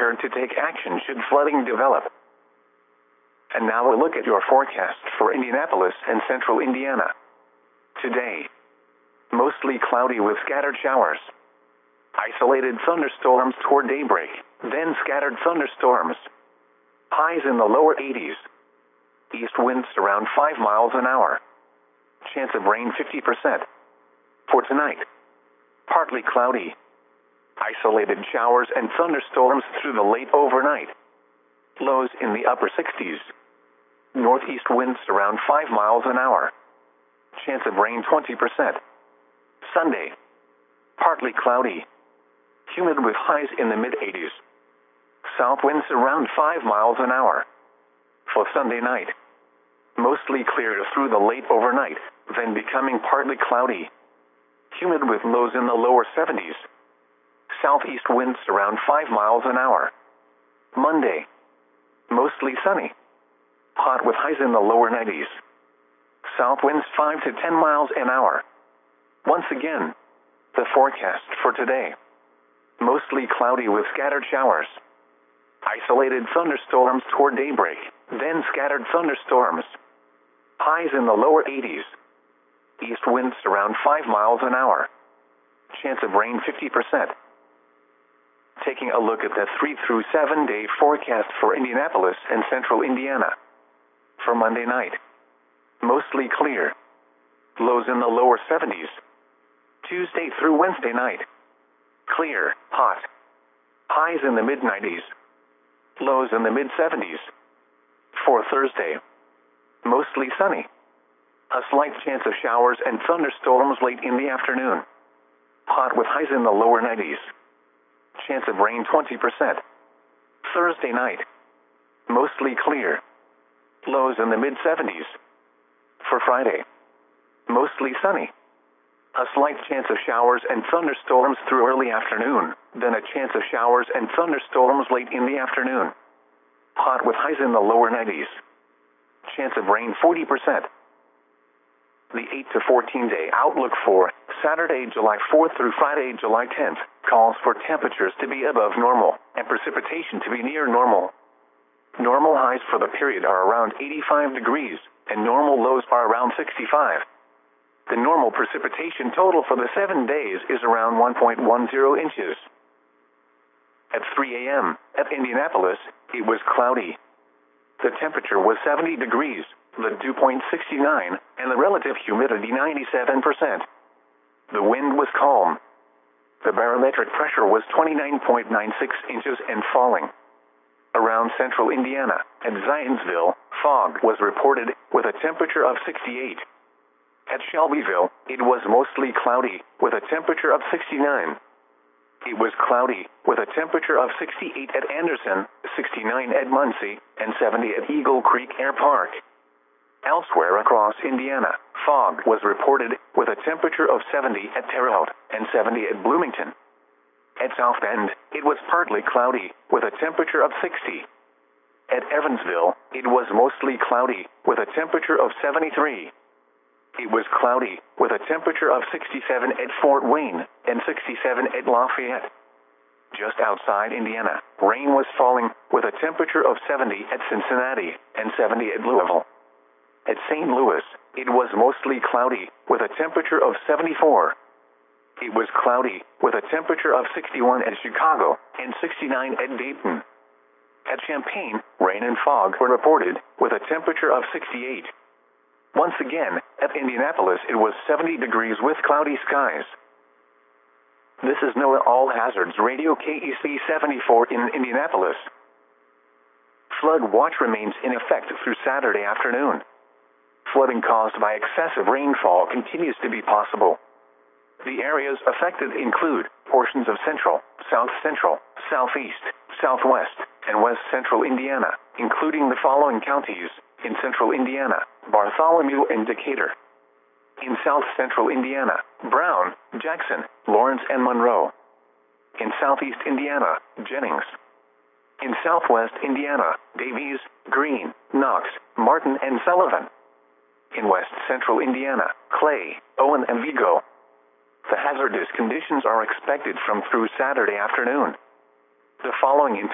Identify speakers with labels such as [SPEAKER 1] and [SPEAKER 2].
[SPEAKER 1] prepared to take action should flooding develop. And now a look at your forecast for Indianapolis and central Indiana. Today, mostly cloudy with scattered showers. Isolated thunderstorms toward daybreak, then scattered thunderstorms. Highs in the lower 80s. East winds around 5 miles an hour. Chance of rain 50%. For tonight, partly cloudy. Isolated showers and thunderstorms through the late overnight. Lows in the upper 60s. Northeast winds around 5 miles an hour. Chance of rain 20%. Sunday, partly cloudy. Humid with highs in the mid-80s. South winds around 5 miles an hour. For Sunday night, mostly clear through the late overnight, then becoming partly cloudy. Humid with lows in the lower 70s. Southeast winds around 5 miles an hour. Monday, mostly sunny. Hot with highs in the lower 90s. South winds 5 to 10 miles an hour. Once again, the forecast for today. Mostly cloudy with scattered showers. Isolated thunderstorms toward daybreak, then scattered thunderstorms. Highs in the lower 80s. East winds around 5 miles an hour. Chance of rain 50%. Taking a look at the 3 through 7 day forecast for Indianapolis and central Indiana. For Monday night, mostly clear. Lows in the lower 70s. Tuesday through Wednesday night, clear, hot. Highs in the mid-90s. Lows in the mid-70s. For Thursday, mostly sunny. A slight chance of showers and thunderstorms late in the afternoon. Hot with highs in the lower 90s. Chance of rain 20%. Thursday night, mostly clear. Lows in the mid-70s. For Friday, mostly sunny. A slight chance of showers and thunderstorms through early afternoon, then a chance of showers and thunderstorms late in the afternoon. Hot with highs in the lower 90s. Chance of rain 40%. The 8 to 14 day outlook for Saturday, July 4th through Friday, July 10th, calls for temperatures to be above normal and precipitation to be near normal. Normal highs for the period are around 85 degrees, and normal lows are around 65. The normal precipitation total for the 7 days is around 1.10 inches. At 3 a.m. at Indianapolis, it was cloudy. The temperature was 70 degrees, the dew point 69, and the relative humidity 97%. The wind was calm. The barometric pressure was 29.96 inches and falling. Around central Indiana, at Zionsville, fog was reported with a temperature of 68. At Shelbyville, it was mostly cloudy, with a temperature of 69. It was cloudy, with a temperature of 68 at Anderson, 69 at Muncie, and 70 at Eagle Creek Air Park. Elsewhere across Indiana, fog was reported, with a temperature of 70 at Terre Haute, and 70 at Bloomington. At South Bend, it was partly cloudy, with a temperature of 60. At Evansville, it was mostly cloudy, with a temperature of 73. It was cloudy, with a temperature of 67 at Fort Wayne, and 67 at Lafayette. Just outside Indiana, rain was falling, with a temperature of 70 at Cincinnati, and 70 at Louisville. At St. Louis, it was mostly cloudy, with a temperature of 74. It was cloudy, with a temperature of 61 at Chicago, and 69 at Dayton. At Champaign, rain and fog were reported, with a temperature of 68. Once again, at Indianapolis it was 70 degrees with cloudy skies. This is NOAA All Hazards Radio KEC 74 in Indianapolis. Flood watch remains in effect through Saturday afternoon. Flooding caused by excessive rainfall continues to be possible. The areas affected include portions of central, south central, southeast, southwest, and west central Indiana, including the following counties: in central Indiana, Bartholomew and Decatur. In south central Indiana, Brown, Jackson, Lawrence, and Monroe. In southeast Indiana, Jennings. In southwest Indiana, Davies, Greene, Knox, Martin, and Sullivan. In west central Indiana, Clay, Owen, and Vigo. The hazardous conditions are expected from through Saturday afternoon. The following